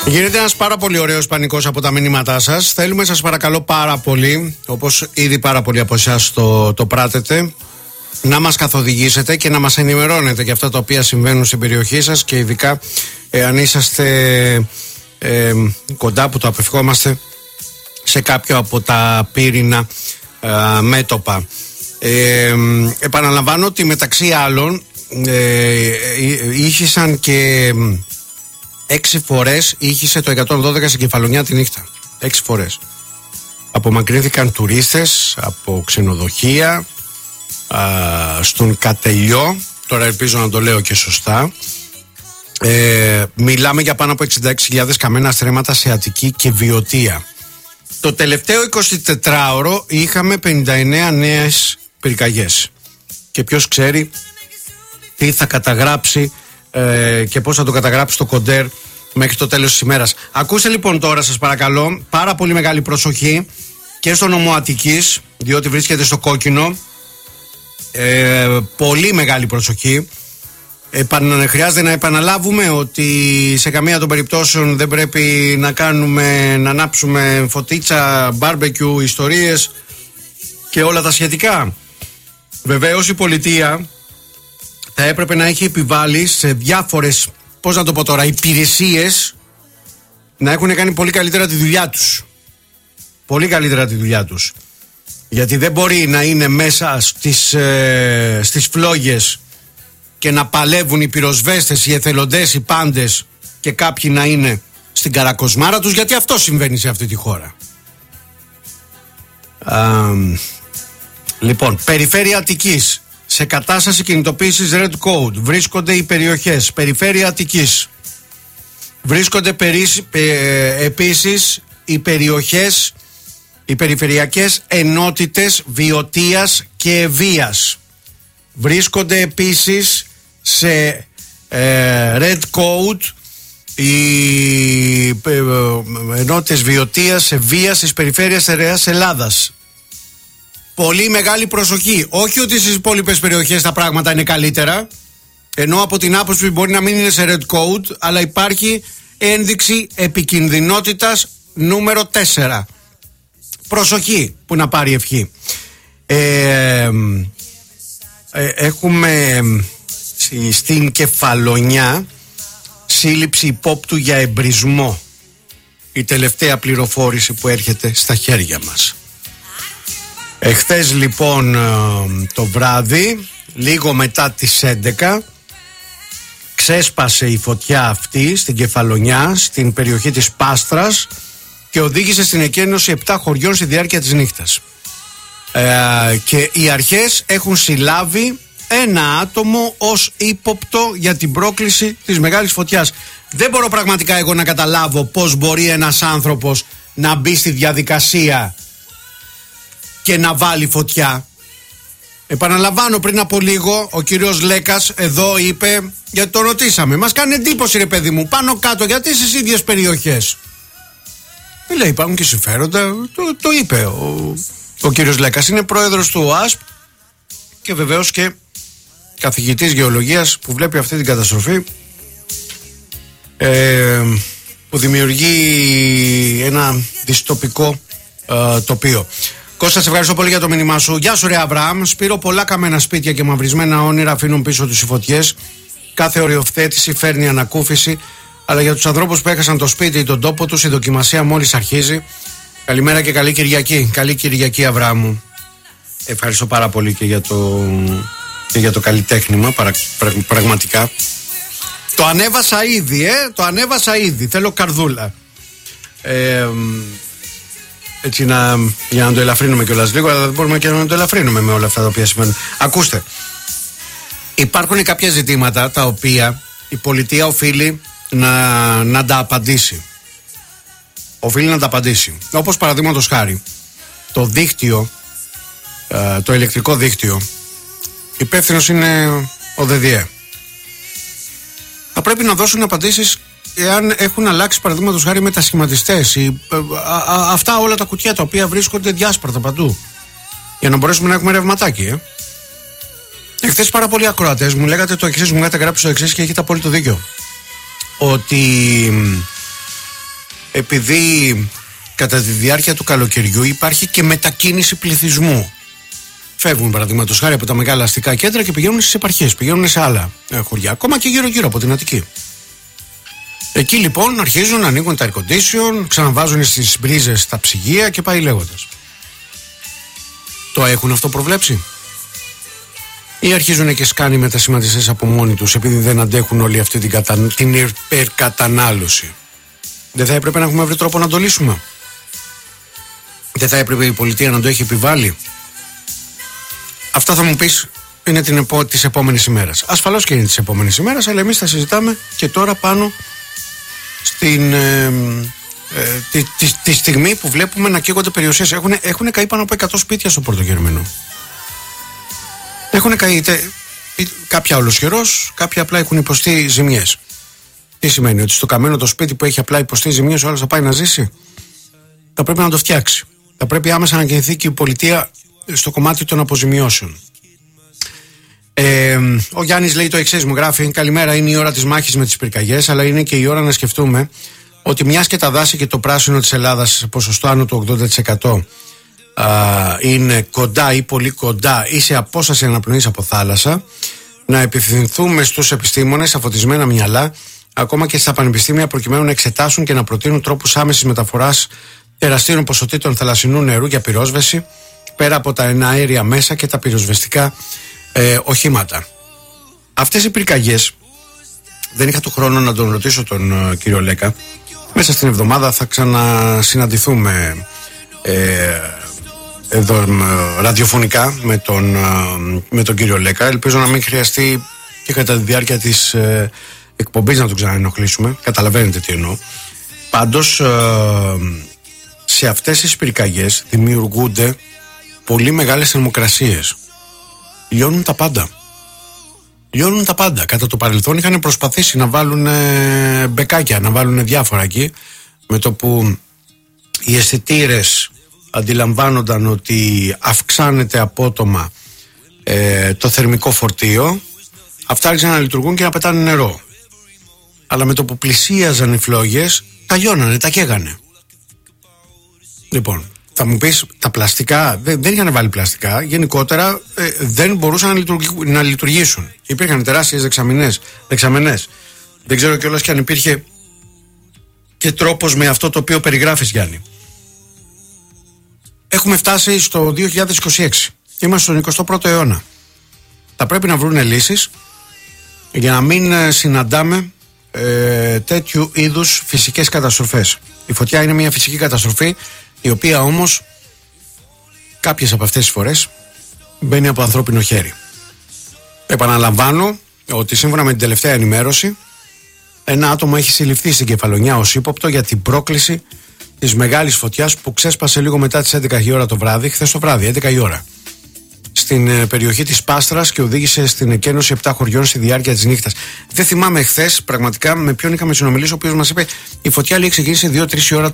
Γίνεται ένας πάρα πολύ ωραίος πανικός από τα μηνύματά σας. Θέλουμε, σας παρακαλώ πάρα πολύ, όπως ήδη πάρα πολλοί από εσάς το πράτετε, να μας καθοδηγήσετε και να μας ενημερώνετε για αυτά τα οποία συμβαίνουν στην περιοχή σας και ειδικά αν είσαστε κοντά, που το απευχόμαστε, σε κάποιο από τα πύρινα μέτωπα. Επαναλαμβάνω ότι μεταξύ άλλων ήχησαν και 6 φορές ήχησε το 112 στην Κεφαλονιά τη νύχτα. 6 φορές. Απομακρύνθηκαν τουρίστες από ξενοδοχεία στον Κατελιό. Τώρα ελπίζω να το λέω και σωστά. Μιλάμε για πάνω από 66.000 καμένα στρέμματα σε Αττική και Βιωτία. Το τελευταίο 24ωρο είχαμε 59 νέες πυρκαγιές. Και ποιος ξέρει τι θα καταγράψει και πώς θα το καταγράψει το κοντέρ μέχρι το τέλος της ημέρας. Ακούστε λοιπόν τώρα, σας παρακαλώ, πάρα πολύ μεγάλη προσοχή και στο νομό Αττικής, διότι βρίσκεται στο κόκκινο. Πολύ μεγάλη προσοχή. Χρειάζεται να επαναλάβουμε ότι σε καμία των περιπτώσεων δεν πρέπει να ανάψουμε φωτίτσα, μπάρμπεκιου, ιστορίες και όλα τα σχετικά. Βεβαίως η πολιτεία θα έπρεπε να έχει επιβάλει σε διάφορες, πώς να το πω τώρα, υπηρεσίες να έχουν κάνει πολύ καλύτερα τη δουλειά τους. Πολύ καλύτερα τη δουλειά τους. Γιατί δεν μπορεί να είναι μέσα στις φλόγες και να παλεύουν οι πυροσβέστες, οι εθελοντές, οι πάντες και κάποιοι να είναι στην καρακοσμάρα τους, γιατί αυτό συμβαίνει σε αυτή τη χώρα. Λοιπόν, περιφέρεια Αττικής. Σε κατάσταση κινητοποίησης Red Code βρίσκονται οι περιοχές Περιφέρεια Αττικής. Βρίσκονται επίσης οι περιοχές, οι περιφερειακές ενότητες Βιωτίας και Ευβοίας. Βρίσκονται επίσης σε Red Code οι ενότητες Βιωτίας, Ευβοίας της περιφέρειας Στερεάς Ελλάδας. Πολύ μεγάλη προσοχή. Όχι ότι στις υπόλοιπες περιοχές τα πράγματα είναι καλύτερα, ενώ από την άποψη μπορεί να μην είναι σε Red Code, αλλά υπάρχει ένδειξη επικινδυνότητας νούμερο 4. Προσοχή που να πάρει ευχή. Έχουμε στην Κεφαλονιά σύλληψη υπόπτου για εμπρισμό. Η τελευταία πληροφόρηση που έρχεται στα χέρια μας. Εχθές λοιπόν το βράδυ, λίγο μετά τις 11, ξέσπασε η φωτιά αυτή στην Κεφαλονιά, στην περιοχή της Πάστρας, και οδήγησε στην εκένωση 7 χωριών στη διάρκεια της νύχτας. Και οι αρχές έχουν συλλάβει ένα άτομο ως ύποπτο για την πρόκληση της μεγάλης φωτιάς. Δεν μπορώ πραγματικά εγώ να καταλάβω πώς μπορεί ένας άνθρωπος να μπει στη διαδικασία και να βάλει φωτιά. Επαναλαμβάνω, πριν από λίγο ο κύριος Λέκας εδώ είπε, γιατί το ρωτήσαμε, μας κάνει εντύπωση ρε παιδί μου, πάνω κάτω, γιατί στις ίδιες περιοχές. Λέει, υπάρχουν και συμφέροντα. Το είπε ο κύριος Λέκας. Είναι πρόεδρος του ΟΑΣΠ και βεβαίως και καθηγητής γεωλογίας που βλέπει αυτή την καταστροφή που δημιουργεί ένα δυστοπικό τοπίο. Κώστα, σε ευχαριστώ πολύ για το μήνυμά σου. Γεια σου ρε Αβραάμ. Σπύρο, πολλά καμένα σπίτια και μαυρισμένα όνειρα αφήνουν πίσω τους οι φωτιές. Κάθε οριοθέτηση φέρνει ανακούφιση, αλλά για τους ανθρώπους που έχασαν το σπίτι ή τον τόπο τους η δοκιμασία μόλις αρχίζει. Καλημέρα και καλή Κυριακή. Καλή Κυριακή, Αβραάμου. Ευχαριστώ πάρα πολύ και για το καλλιτέχνημα, πραγματικά. Το ανέβασα ήδη, θέλω καρδούλα. Έτσι για να το ελαφρύνουμε κιόλας λίγο, αλλά δεν μπορούμε και να το ελαφρύνουμε με όλα αυτά τα οποία σημαίνουν. Ακούστε, υπάρχουν κάποια ζητήματα τα οποία η πολιτεία οφείλει να τα απαντήσει. Όπως παραδείγματος χάρη, το δίκτυο, το ηλεκτρικό δίκτυο, υπεύθυνος είναι ο ΔΔΕ. Θα πρέπει να δώσουν απαντήσεις εάν έχουν αλλάξει παραδείγματος χάρη μετασχηματιστές ή αυτά όλα τα κουτιά τα οποία βρίσκονται διάσπαρτα παντού, για να μπορέσουμε να έχουμε ρευματάκι. Εχθές πάρα πολλοί ακροατές μου λέγατε το εξής, μου είχατε γράψει το εξής και έχετε απόλυτο δίκιο, ότι επειδή κατά τη διάρκεια του καλοκαιριού υπάρχει και μετακίνηση πληθυσμού. Φεύγουν παραδείγματος χάρη από τα μεγάλα αστικά κέντρα και πηγαίνουν στις επαρχίες, πηγαίνουν σε άλλα χωριά, ακόμα και γύρω-γύρω από την Αττική. Εκεί λοιπόν αρχίζουν να ανοίγουν τα air condition, ξαναβάζουν στις μπρίζες τα ψυγεία και πάει λέγοντας. Το έχουν αυτό προβλέψει? Ή αρχίζουν και σκάνοι μετασχηματιστές από μόνοι τους επειδή δεν αντέχουν όλη αυτή την υπερκατανάλωση? Δεν θα έπρεπε να έχουμε βρει τρόπο να το λύσουμε? Δεν θα έπρεπε η πολιτεία να το έχει επιβάλει? Αυτά θα μου πεις είναι της επόμενης ημέρας. Ασφαλώς και είναι της επόμενης ημέρας, αλλά εμείς θα συζητάμε και τώρα πάνω τη στιγμή που βλέπουμε να καίγονται περιουσίες. Έχουν καεί πάνω από 100 σπίτια στο Πρωτογερμηνό. Έχουν καεί κάποια ολοσχερός, κάποια απλά έχουν υποστεί ζημιές. Τι σημαίνει? Ότι στο καμένο το σπίτι που έχει απλά υποστεί ζημιές ο άλλος θα πάει να ζήσει? Θα πρέπει να το φτιάξει. Θα πρέπει άμεσα να κινηθεί και η πολιτεία στο κομμάτι των αποζημιώσεων. Ο Γιάννης λέει το εξής, μου γράφει: καλημέρα, είναι η ώρα της μάχης με τις πυρκαγιές, αλλά είναι και η ώρα να σκεφτούμε ότι μιας και τα δάση και το πράσινο της Ελλάδας σε ποσοστό άνω του 80% είναι κοντά ή πολύ κοντά ή σε απόσταση αναπνοής από θάλασσα, να επιθυμηθούμε στους επιστήμονες, στα φωτισμένα μυαλά, ακόμα και στα πανεπιστήμια, προκειμένου να εξετάσουν και να προτείνουν τρόπους άμεσης μεταφοράς τεραστίων ποσοτήτων θαλασσινού νερού για πυρόσβεση, πέρα από τα εναέρια μέσα και τα πυροσβεστικά οχήματα. Αυτές οι πυρκαγιές, δεν είχα το χρόνο να τον ρωτήσω τον κύριο Λέκα. Μέσα στην εβδομάδα θα ξανασυναντηθούμε εδώ ραδιοφωνικά με τον κύριο Λέκα. Ελπίζω να μην χρειαστεί και κατά τη διάρκεια της εκπομπής να τον ξαναενοχλήσουμε. Καταλαβαίνετε τι εννοώ. Πάντως σε αυτές τις πυρκαγιές δημιουργούνται πολύ μεγάλες θερμοκρασίες. Λιώνουν τα πάντα. Λιώνουν τα πάντα. Κατά το παρελθόν είχαν προσπαθήσει να βάλουν μπεκάκια, να βάλουν διάφορα εκεί. Με το που οι αισθητήρες αντιλαμβάνονταν ότι αυξάνεται απότομα το θερμικό φορτίο, αυτά άρχισαν να λειτουργούν και να πετάνε νερό. Αλλά με το που πλησίαζαν οι φλόγες, τα λιώνανε, τα καίγανε. Λοιπόν, θα μου πεις, τα πλαστικά δεν είχαν βάλει πλαστικά, γενικότερα δεν μπορούσαν να λειτουργήσουν. Υπήρχαν τεράστιες δεξαμενές. Δεν ξέρω κιόλας κι αν υπήρχε και τρόπος με αυτό το οποίο περιγράφεις, Γιάννη. Έχουμε φτάσει στο 2026. Είμαστε στον 21ο αιώνα. Θα πρέπει να βρουν λύσεις για να μην συναντάμε τέτοιου είδους φυσικές καταστροφές. Η φωτιά είναι μια φυσική καταστροφή, η οποία όμως κάποιες από αυτές τις φορές μπαίνει από ανθρώπινο χέρι. Επαναλαμβάνω ότι σύμφωνα με την τελευταία ενημέρωση, ένα άτομο έχει συλληφθεί στην Κεφαλονιά ως ύποπτο για την πρόκληση της μεγάλης φωτιάς που ξέσπασε λίγο μετά τις 11 η ώρα το βράδυ, χθες το βράδυ, 11 η ώρα, στην περιοχή της Πάστρας και οδήγησε στην εκένωση 7 χωριών στη διάρκεια της νύχτας. Δεν θυμάμαι χθες πραγματικά με ποιον είχαμε συνομιλήσει, ο οποίος μας είπε η φωτιά λέει ξεκίνησε 2-3 η ώρα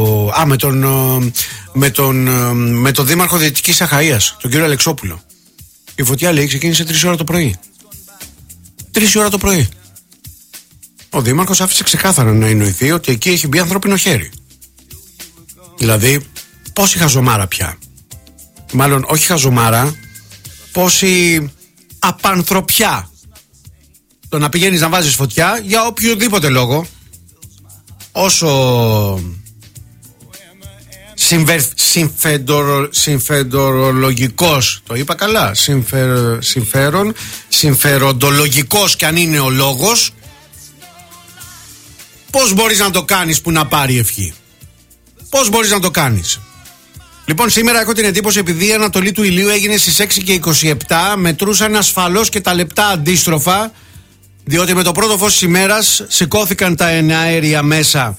με τον δήμαρχο Δυτικής Αχαΐας, τον κύριο Αλεξόπουλο. Η φωτιά λέει ξεκίνησε 3 η ώρα το πρωί. 3 η ώρα το πρωί. Ο δήμαρχος άφησε ξεκάθαρα να εννοηθεί ότι εκεί έχει μπει ανθρώπινο χέρι. Δηλαδή, πόση χαζομάρα πια. Μάλλον όχι χαζομάρα, πόση απανθρωπιά. Το να πηγαίνεις να βάζεις φωτιά για οποιοδήποτε λόγο, όσο συμφεροντολογικός, το είπα καλά, συμφεροντολογικός κι αν είναι ο λόγος, πώς μπορείς να το κάνεις που να πάρει ευχή? Πώς μπορείς να το κάνεις? Λοιπόν, σήμερα έχω την εντύπωση, επειδή η ανατολή του ηλίου έγινε στις 6 και 27, μετρούσαν ασφαλώς και τα λεπτά αντίστροφα, διότι με το πρώτο φως της ημέρας σηκώθηκαν τα εναέρια μέσα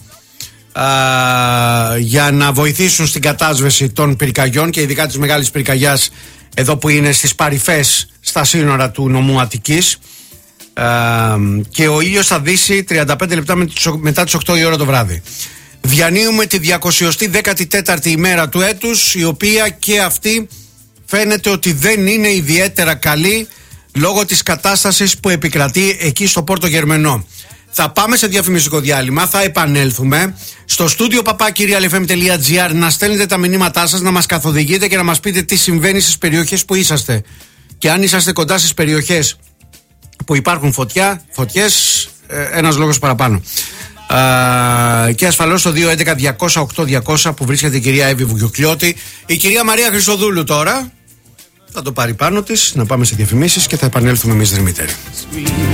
για να βοηθήσουν στην κατάσβεση των πυρκαγιών και ειδικά της μεγάλης πυρκαγιάς εδώ που είναι στις Παρυφές, στα σύνορα του νομού Αττικής, και ο ήλιος θα δύσει 35 λεπτά μετά τις 8 η ώρα το βράδυ. Διανύουμε τη 214η ημέρα του έτους, η οποία και αυτή φαίνεται ότι δεν είναι ιδιαίτερα καλή λόγω της κατάστασης που επικρατεί εκεί στο Πόρτο Γερμενό. Θα πάμε σε διαφημιστικό διάλειμμα, θα επανέλθουμε στο στούντιο papakirialfm.gr να στέλνετε τα μηνύματά σας, να μας καθοδηγείτε και να μας πείτε τι συμβαίνει στις περιοχές που είσαστε. Και αν είσαστε κοντά στις περιοχές που υπάρχουν φωτιές, ένας λόγος παραπάνω. Και ασφαλώς στο 211-200-8200 που βρίσκεται η κυρία Εύη Βουγιουκλιώτη. Η κυρία Μαρία Χρυσοδούλου τώρα θα το πάρει πάνω της. Να πάμε σε διαφημίσεις και θα επανέλθουμε εμείς, Δρυμύτερη.